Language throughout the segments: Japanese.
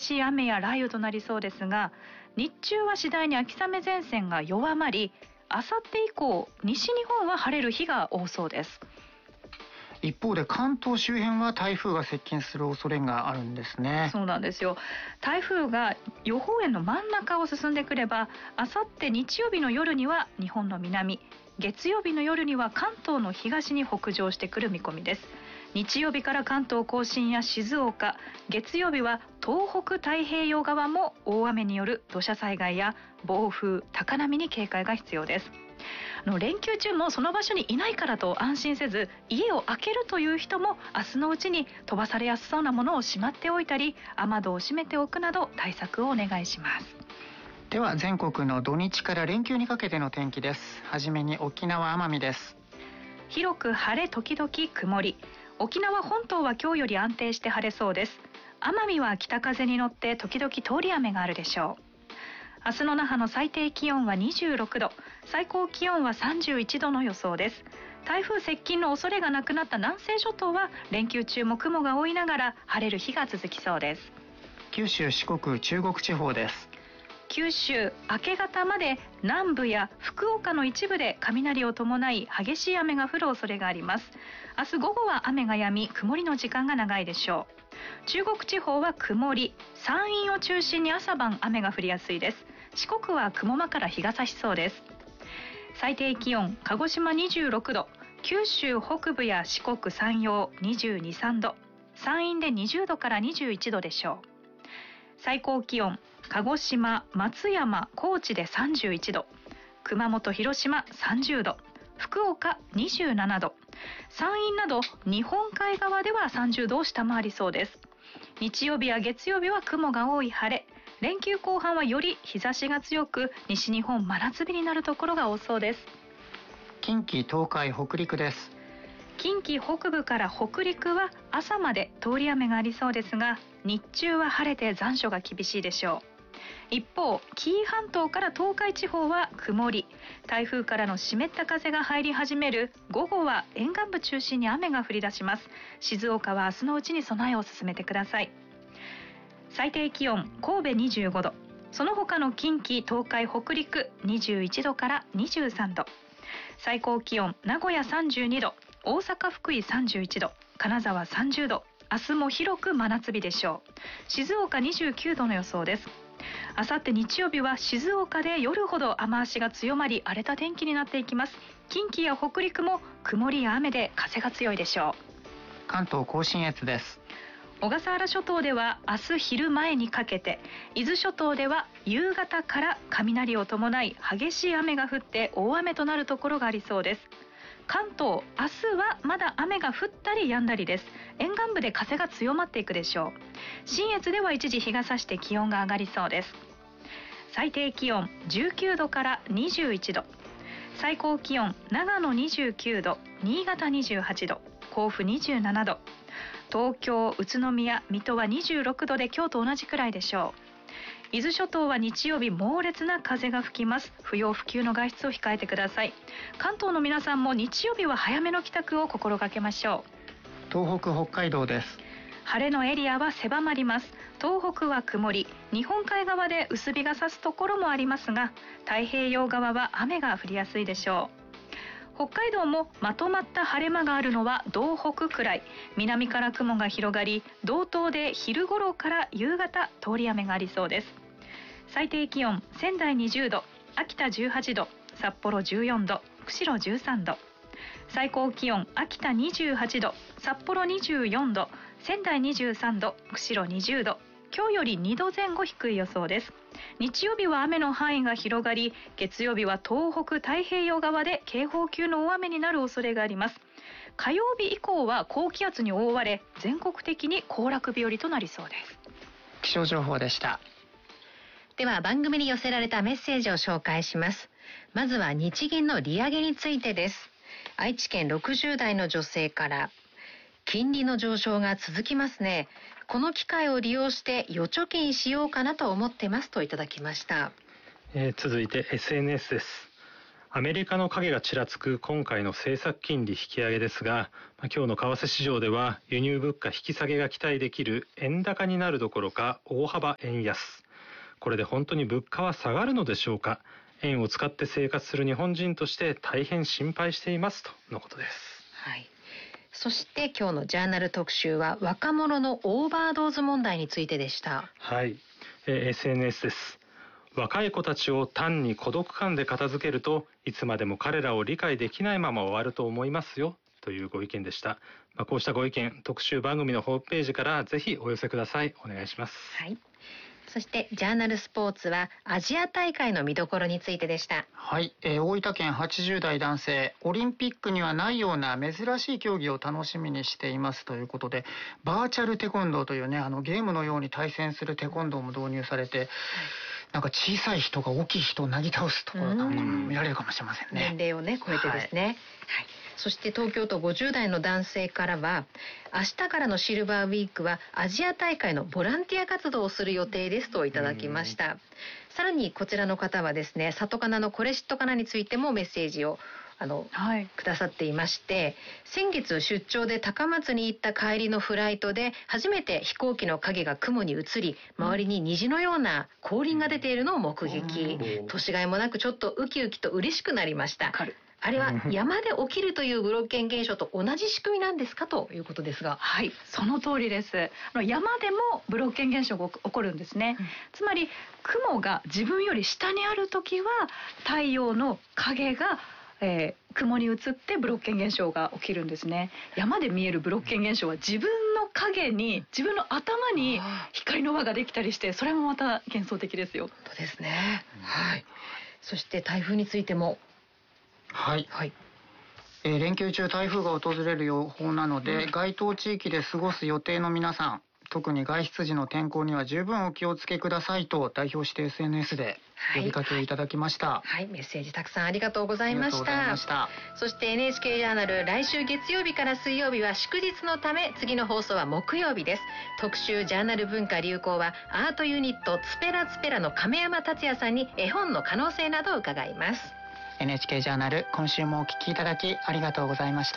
しい雨や雷雨となりそうですが、日中は次第に秋雨前線が弱まり、あさって以降西日本は晴れる日が多そうです。 一方で関東周辺は台風が接近する恐れがあるんですね。 そうなんですよ。台風が予報円の真ん中を進んでくれば、あさって日曜日の夜には日本の南、月曜日の夜には関東の東に北上してくる見込みです。日曜日から関東甲信や静岡、月曜日は東北太平洋側も大雨による土砂災害や暴風、高波に警戒が必要です。連休中もその場所にいないからと安心せず、家を開けるという人も明日のうちに飛ばされやすそうなものをしまっておいたり、雨戸を閉めておくなど対策をお願いします。 では全国の土日から連休にかけての天気です。はじめに沖縄・奄美です。 広く晴れ時々曇り。沖縄本島は今日より安定して晴れそうです。奄美は北風に乗って時々通り雨があるでしょう。明日の那覇の最低気温は26度、最高気温は31度の予想です。台風接近の恐れがなくなった南西諸島は連休中も雲が多いながら晴れる日が続きそうです。 九州、四国、中国地方です。 九州、明け方まで南部や福岡の一部で雷を伴い激しい雨が降る恐れがあります。明日午後は雨が止み、曇りの時間が長いでしょう。中国地方は曇り、山陰を中心に朝晩雨が降りやすいです。四国は雲間から日が差しそうです。最低気温、鹿児島26度、九州北部や四国山陽22、3度、山陰で20度から21度でしょう。最高気温、鹿児島、松山、高知で31度、熊本、広島30度、福岡27度、山陰など日本海側では30度を下回りそうです。日曜日や月曜日は雲が多い晴れ、連休後半はより日差しが強く、西日本真夏日になるところが多そうです。 近畿、東海、北陸です。 近畿北部から北陸は朝まで通り雨がありそうですが、日中は晴れて残暑が厳しいでしょう。一方、紀伊半島から東海地方は曇り、台風からの湿った風が入り始める午後は沿岸部中心に雨が降り出します。静岡は明日のうちに備えを進めてください。最低気温、神戸25度、その他の近畿、東海、北陸21度から23度、最高気温、名古屋32度、大阪、福井31度、金沢30度、明日も広く真夏日でしょう。静岡29度の予想です。あさって日曜日は静岡で夜ほど雨足が強まり、荒れた天気になっていきます。近畿や北陸も曇りや雨で風が強いでしょう。 関東甲信越です。 小笠原諸島では明日昼前にかけて、伊豆諸島では夕方から雷を伴い激しい雨が降って大雨となるところがありそうです。関東、明日はまだ雨が降ったり止んだりです。沿岸部で風が強まっていくでしょう。信越では一時日が差して気温が上がりそうです。最低気温19度から21度、最高気温長野29度、新潟28度、甲府27度、東京、宇都宮、水戸は26度で今日と同じくらいでしょう。伊豆諸島は日曜日猛烈な風が吹きます。不要不急の外出を控えてください。関東の皆さんも日曜日は早めの帰宅を心がけましょう。東北、北海道です。 晴れのエリアは狭まります。東北は曇り、日本海側で薄日が差すところもありますが、太平洋側は雨が降りやすいでしょう。北海道もまとまった晴れ間があるのは道北くらい、南から雲が広がり、道東で昼頃から夕方通り雨がありそうです。最低気温仙台20度、秋田18度、札幌14度、釧路13度、最高気温秋田28度、札幌24度、仙台23度、釧路20度、今日より2度前後低い予想です。日曜日は雨の範囲が広がり、月曜日は東北太平洋側で警報級の大雨になる恐れがあります。火曜日以降は高気圧に覆われ、全国的に行楽日和となりそうです。 気象情報でした。 では番組に寄せられたメッセージを紹介します。まずは日銀の利上げについてです。愛知県60代の女性から、金利の上昇が続きますね。この機会を利用して預貯金しようかなと思ってますといただきました。 続いて SNS です。 アメリカの影がちらつく今回の政策金利引き上げですが、今日の為替市場では輸入物価引き下げが期待できる円高になるどころか大幅円安。これで本当に物価は下がるのでしょうか。円を使って生活する日本人として大変心配していますとのことです。 はい。そして今日のジャーナル特集は若者のオーバードーズ問題についてでした。 はい、SNS です。若い子たちを単に孤独感で片付けるといつまでも彼らを理解できないまま終わると思いますよというご意見でした。こうしたご意見、特集番組のホームページからぜひお寄せください。お願いします。 はい。そしてジャーナルスポーツはアジア大会の見どころについてでした。 はい、大分県80代男性、オリンピックにはないような珍しい競技を楽しみにしていますということで、バーチャルテコンドーというね、ゲームのように対戦するテコンドーも導入されて、なんか小さい人が大きい人をなぎ倒すところなんかも見られるかもしれませんね。 年齢をね超えてですね。はい。そして東京都50代の男性からは、明日からのシルバーウィークはアジア大会のボランティア活動をする予定ですといただきました。さらにこちらの方はですね、里かなのこれしっとかなについてもメッセージをくださっていまして、先月出張で高松に行った帰りのフライトで初めて飛行機の影が雲に映り、周りに虹のような光輪が出ているのを目撃。年がいもなくちょっとウキウキと嬉しくなりました。あれは山で起きるというブロッケン現象と同じ仕組みなんですかということですが。 はい、その通りです。山でもブロッケン現象が起こるんですね。つまり雲が自分より下にあるときは太陽の影が雲に映ってブロッケン現象が起きるんですね。山で見えるブロッケン現象は自分の影に、自分の頭に光の輪ができたりして、それもまた幻想的ですよ。 本当ですね。はい。そして台風についても。 はい、連休中台風が訪れる予報なので、該当地域で過ごす予定の皆さん、特に外出時の天候には十分お気をつけくださいと代表して SNS で呼びかけをいただきました。 はい、メッセージたくさんありがとうございました。そして NHK ジャーナル、来週月曜日から水曜日は祝日のため、次の放送は木曜日です。特集ジャーナル文化流行はアートユニットツペラツペラの亀山達也さんに絵本の可能性などを伺います。 NHK ジャーナル、今週もお聞きいただきありがとうございました。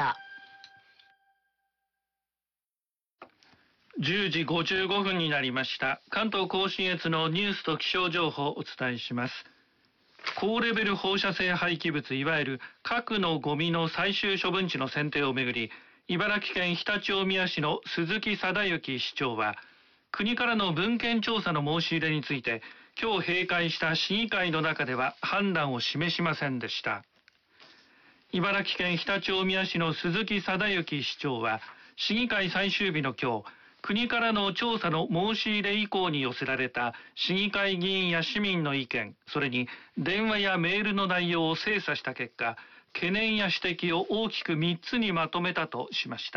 10時55分になりました。関東甲信越のニュースと気象情報をお伝えします。高レベル放射性廃棄物、いわゆる核のゴミの最終処分地の選定をめぐり、茨城県常陸大宮市の鈴木貞之市長は、国からの文献調査の申し入れについて、今日閉会した市議会の中では判断を示しませんでした。茨城県常陸大宮市の鈴木貞之市長は、市議会最終日の今日、国からの調査の申し入れ以降に寄せられた市議会議員や市民の意見、それに電話やメールの内容を精査した結果、懸念や指摘を大きく3つにまとめたとしました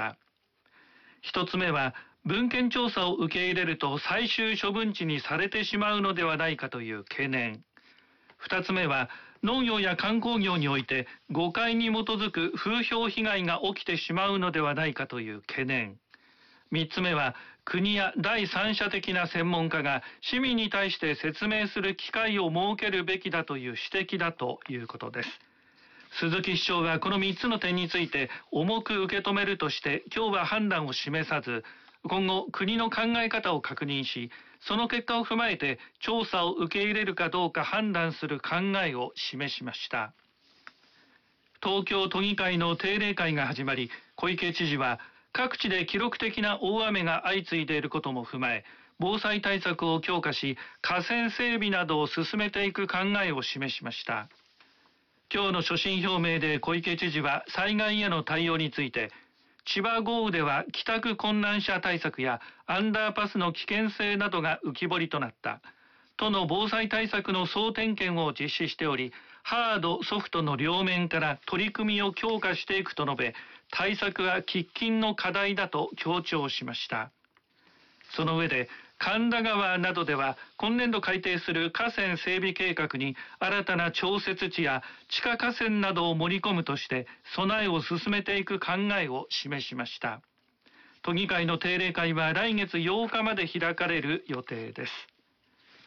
。1つ目は、文献調査を受け入れると最終処分地にされてしまうのではないかという懸念。2つ目は、農業や観光業において誤解に基づく風評被害が起きてしまうのではないかという懸念。3つ目は、国や第三者的な専門家が市民に対して説明する機会を設けるべきだという指摘だということです。鈴木市長はこの3つの点について重く受け止めるとして今日は判断を示さず、今後国の考え方を確認し、その結果を踏まえて調査を受け入れるかどうか判断する考えを示しました。東京都議会の定例会が始まり、小池知事は各地で記録的な大雨が相次いでいることも踏まえ、防災対策を強化し、河川整備などを進めていく考えを示しました。今日の所信表明で小池知事は災害への対応について、千葉豪雨では帰宅困難者対策やアンダーパスの危険性などが浮き彫りとなった。都の防災対策の総点検を実施しており、ハード・ソフトの両面から取り組みを強化していくと述べ、対策は喫緊の課題だと強調しました。その上で、神田川などでは今年度改定する河川整備計画に新たな調節池や地下河川などを盛り込むとして備えを進めていく考えを示しました。都議会の定例会は来月8日まで開かれる予定です。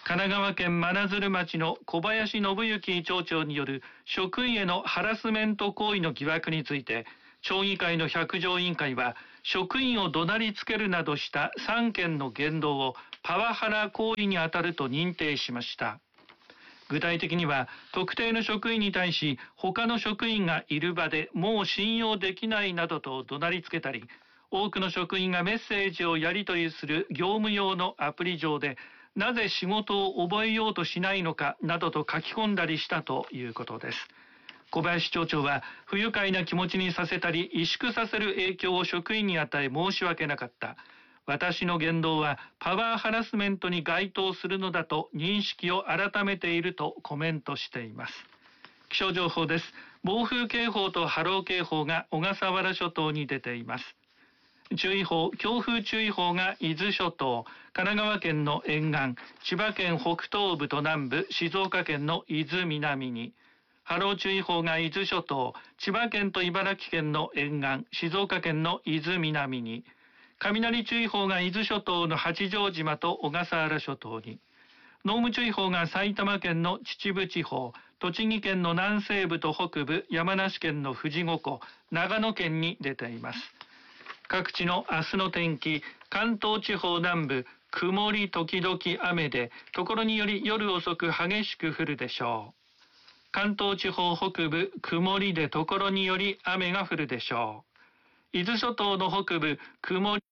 神奈川県真鶴町の小林信之町長による職員へのハラスメント行為の疑惑について、町議会の百条委員会は職員を怒鳴りつけるなどした3件の言動をパワハラ行為に当たると認定しました。具体的には、特定の職員に対し他の職員がいる場でもう信用できないなどと怒鳴りつけたり、多くの職員がメッセージをやり取りする業務用のアプリ上でなぜ仕事を覚えようとしないのかなどと書き込んだりしたということです。小林町長は、不愉快な気持ちにさせたり萎縮させる影響を職員に与え申し訳なかった。私の言動はパワーハラスメントに該当するのだと認識を改めているとコメントしています。気象情報です。暴風警報と波浪警報が小笠原諸島に出ています。注意報、強風注意報が伊豆諸島、神奈川県の沿岸、千葉県北東部と南部、静岡県の伊豆南に、波浪注意報が伊豆諸島、千葉県と茨城県の沿岸、静岡県の伊豆南に、雷注意報が伊豆諸島の八丈島と小笠原諸島に、濃霧注意報が埼玉県の秩父地方、栃木県の南西部と北部、山梨県の富士五湖、長野県に出ています。各地の明日の天気、関東地方南部、曇り時々雨で、ところにより夜遅く激しく降るでしょう。関東地方北部、曇りでところにより雨が降るでしょう。伊豆諸島の北部、曇り。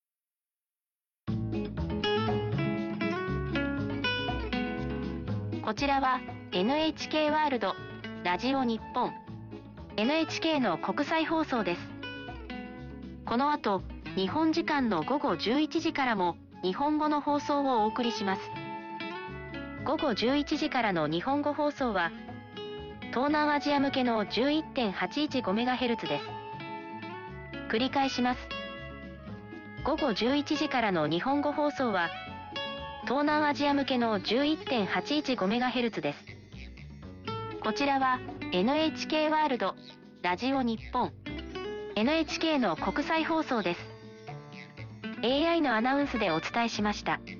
こちらは NHK ワールド、ラジオ日本、NHK の国際放送です。この後、日本時間の午後11時からも日本語の放送をお送りします。午後11時からの日本語放送は、東南アジア向けの 11.815MHz です。繰り返します。午後11時からの日本語放送は、東南アジア向けの 11.815MHz です。こちらは NHK ワールド、ラジオ日本、NHK の国際放送です。AI のアナウンスでお伝えしました。